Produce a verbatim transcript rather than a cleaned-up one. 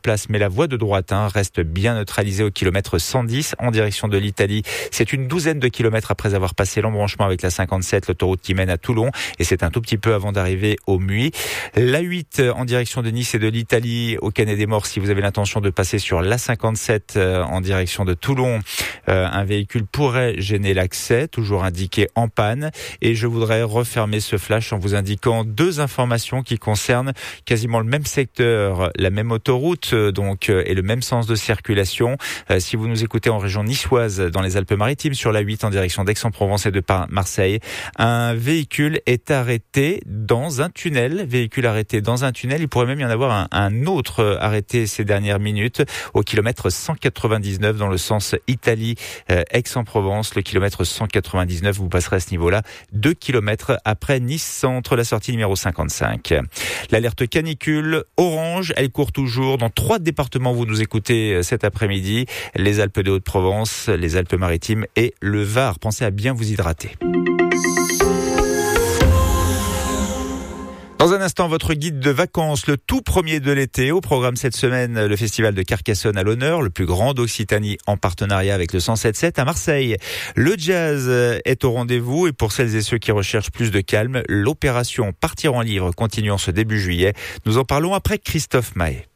place, mais la voie de droite hein, reste bien neutralisée au kilomètre cent dix en direction de l'Italie. C'est une douzaine de kilomètres après avoir passé l'embranchement avec la cinquante-sept, l'autoroute qui mène à Toulon, et c'est un tout petit peu avant d'arriver au Muy. La huit en direction de Nice et de l'Italie au Canet des Morts, si vous avez l'intention de passer sur la cinquante-sept en direction de Toulon, euh, un véhicule pourrait gêner l'accès, toujours indiqué en panne. Et je voudrais refermer ce flash en vous indiquant deux informations qui concernent quasiment le même secteur, la même autoroute donc et le même sens de circulation. Euh, si vous nous écoutez en région niçoise, dans les Alpes-Maritimes, sur la huit en direction d'Aix-en-Provence et de Marseille, un véhicule est arrêté dans un tunnel. Véhicule arrêté dans un tunnel. Il pourrait même y en avoir un, un autre arrêté ces dernières minutes au kilomètre cent quatre-vingt-dix-neuf dans le sens Italie, euh, Aix-en-Provence. Le kilomètre cent quatre-vingt-dix-neuf, vous passerez à ce niveau-là deux kilomètres après Nice entre la sortie numéro cinquante-cinq. L'alerte canicule orange, elle court toujours dans trois départements. Vous nous écoutez cet après-midi, les Alpes de Haute-Provence, les Alpes-Maritimes et le Var. Pensez à bien vous hydrater. Dans un instant, votre guide de vacances, le tout premier de l'été. Au programme cette semaine, le festival de Carcassonne à l'honneur, le plus grand d'Occitanie en partenariat avec le cent sept sept à Marseille. Le jazz est au rendez-vous et pour celles et ceux qui recherchent plus de calme, l'opération Partir en livre continue en ce début juillet. Nous en parlons après Christophe Maé.